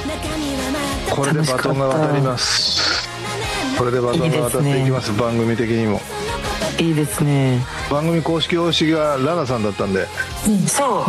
これでバトンが渡ります。これでバトンが渡っていきます。番組的にもいいですね。 番組公式方式がラナさんだったんで、 そう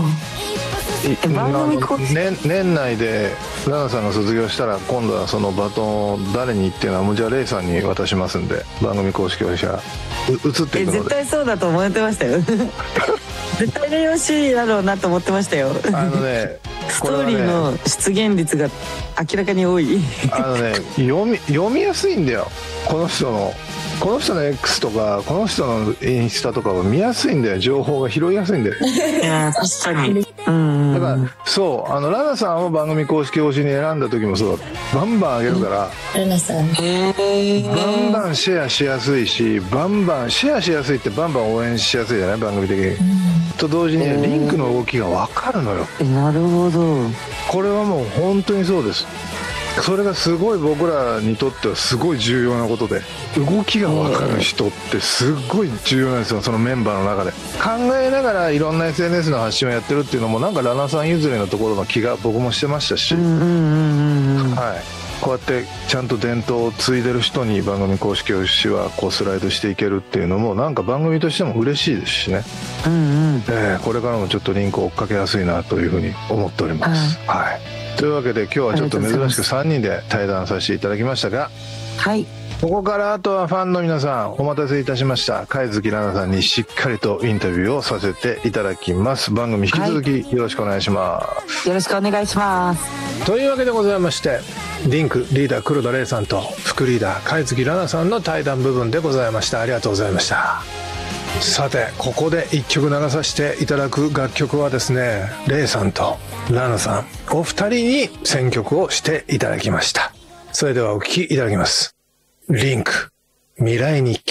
年内でラナさんが卒業したら今度はそのバトンを誰にっていうのはもうじゃあレイさんに渡しますんで、番組公式方式が移っていくので。 絶対そうだと思ってましたよ絶対レイ推しだろうなと思ってましたよ。ストーリーの出現率が明らかに多い読みやすいんだよ。この人の X とかこの人のインスタとかは見やすいんだよ。情報が拾いやすいんだよ。 いや確かに。 だからそうラナさんを番組公式推しに選んだ時もそうだ。バンバンあげるからラナさんバンバンシェアしやすいし、バンバンシェアしやすいってバンバン応援しやすいじゃない、番組的に。と同時にリンクの動きが分かるのよ。 なるほど。 これはもう本当にそうです。それがすごい僕らにとってはすごい重要なことで、動きが分かる人ってすごい重要なんですよ。そのメンバーの中で考えながらいろんな SNS の発信をやってるっていうのもなんかラナさん譲りのところの気が僕もしてましたし、こうやってちゃんと伝統を継いでる人に番組公式推しはこうスライドしていけるっていうのもなんか番組としても嬉しいですしね。これからもちょっとリンクを追っかけやすいなというふうに思っております。というわけで今日はちょっと珍しく3人で対談させていただきましたが、ここからあとはファンの皆さんお待たせいたしました貝月ラナさんにしっかりとインタビューをさせていただきます。番組引き続きよろしくお願いします。 よろしくお願いします。 というわけでございまして、リンクリーダー黒田玲さんと副リーダー貝月ラナさんの対談部分でございました。ありがとうございました。さてここで1曲流させていただく楽曲はですね、レイさんとラナさんお二人に選曲をしていただきました。それではお聴きいただきます。リンク未来日記。